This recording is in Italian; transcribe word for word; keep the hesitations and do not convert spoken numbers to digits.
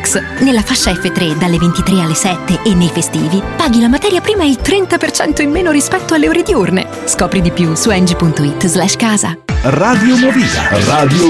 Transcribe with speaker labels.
Speaker 1: Max. Nella fascia F tre dalle ventitré alle sette e nei festivi paghi la materia prima il trenta per cento in meno rispetto alle ore diurne. Scopri di più su engie punto it slash casa.
Speaker 2: Radio Movida. Radio